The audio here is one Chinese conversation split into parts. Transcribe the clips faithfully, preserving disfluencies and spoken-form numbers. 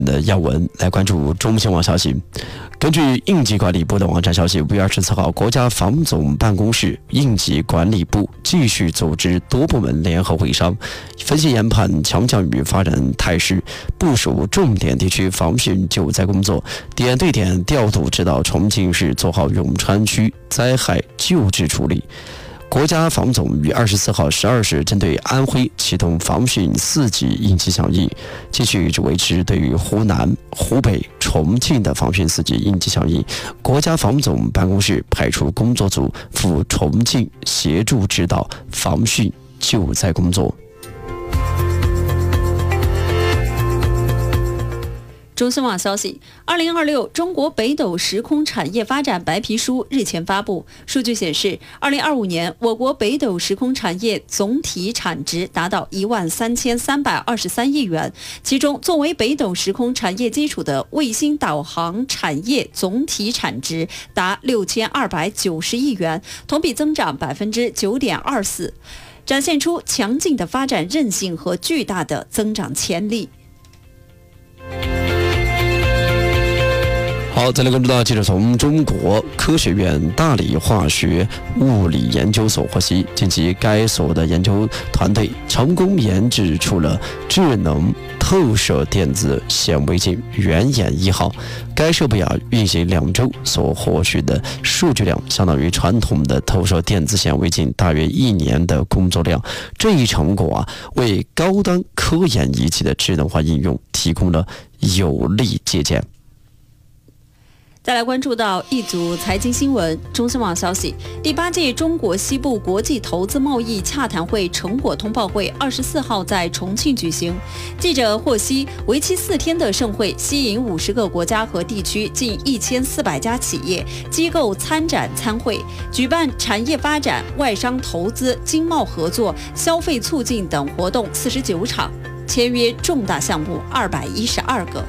的要闻来关注中新网消息。根据应急管理部的网站消息，五月二十四号，国家防总办公室应急管理部继续组织多部门联合会商，分析研判强降雨发展态势，部署重点地区防汛救灾工作，点对点调度指导重庆市做好永川区灾害救治处理。国家防总于二十四号十二时针对安徽启动防汛四级应急响应，继续维持对于湖南、湖北、重庆的防汛四级应急响应。国家防总办公室派出工作组赴重庆协助指导防汛救灾工作。 中新网消息，二零二六中国北斗时空产业发展白皮书日前发布。数据显示，二零二五年我国北斗时空产业总体产值达到一万三千三百二十三亿元，其中作为北斗时空产业基础的卫星导航产业总体产值达六千二百九十亿元，同比增长百分之九点二四，展现出强劲的发展韧性和巨大的增长潜力。 好，再来关注到记者从中国科学院大理化学物理研究所获悉，近期该所的研究团队成功研制出了智能透射电子显微镜原眼一号。该设备啊运行两周所获取的数据量，相当于传统的透射电子显微镜大约一年的工作量。这一成果啊，为高端科研仪器的智能化应用提供了有力借鉴。 再来关注到一组财经新闻。中新网消息，第八届中国西部国际投资贸易洽谈会成果通报会二十四号在重庆举行。记者获悉，为期四天的盛会吸引五十个国家和地区近一千四百家企业机构参展参会，举办产业发展、外商投资、经贸合作、消费促进等活动四十九场，签约重大项目二百一十二个。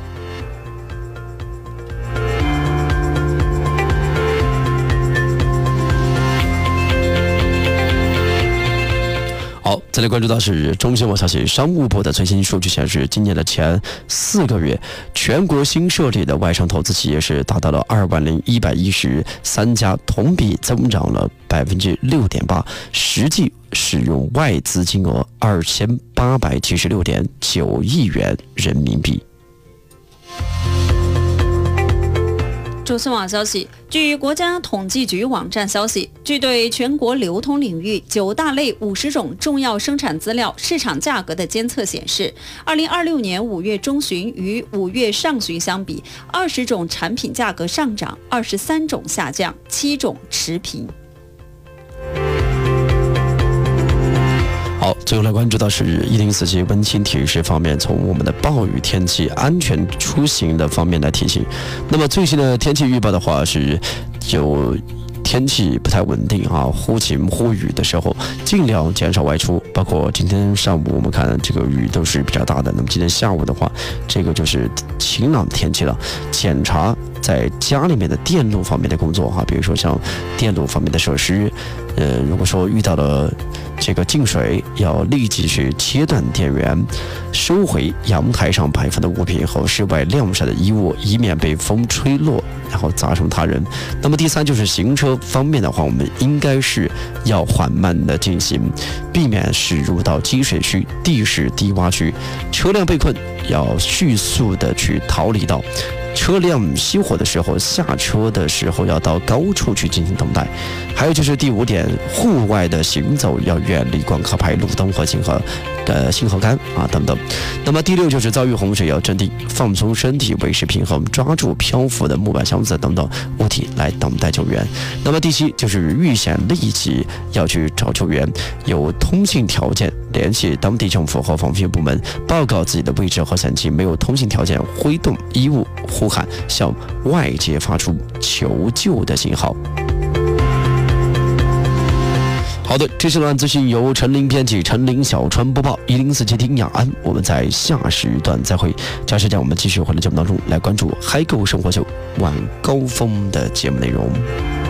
好，再来关注到是中新网消息，商务部的最新数据显示，今年的前四个月，全国新设立的外商投资企业是达到了二万零一百一十三家，同比增长了百分之六点八，实际使用外资金额二千八百七十六点九亿元人民币。 中新网消息，据国家统计局网站消息，据对全国流通领域九大类五十种重要生产资料市场价格的监测显示，二零二六年五月中旬与五月上旬相比，二十种产品价格上涨，二十三种下降，七种持平。 好，最后来关注到是一零四七温馨提示方面，从我们的暴雨天气安全出行的方面来提醒。那么最新的天气预报的话是有天气不太稳定啊，忽晴忽雨的时候，尽量减少外出。包括今天上午我们看这个雨都是比较大的，那么今天下午的话，这个就是晴朗的天气了。检查在家里面的电路方面的工作哈，比如说像电路方面的设施，呃，如果说遇到了这个进水，要立即去切断电源，收回阳台上摆放的物品和室外晾晒的衣物，以免被风吹落，然后砸伤他人。那么第三就是行车方面的话，我们应该是要缓慢的进行，避免驶入到积水区、地势低洼区。车辆被困，要迅速的去逃离到。车辆熄火的时候，下车的时候要到高处去进行等待。还有就是第五点，户外的行走要远离广告牌、路灯和信号呃信号杆啊等等。那么第六就是遭遇洪水要镇定，放松身体，维持平衡，抓住漂浮的木板、箱子等等物体来等待救援。那么第七就是遇险立即要去找救援，有通信条件联系当地政府和防汛部门，报告自己的位置和险情，没有通信条件挥动衣物呼喊，向外界发出求救的信号。好的，这是乱资讯由陈琳编辑，陈琳、小川播报，一零四七听雅安，我们在下时段再会。加时间我们继续回到节目当中来关注嗨购生活秀晚高峰的节目内容。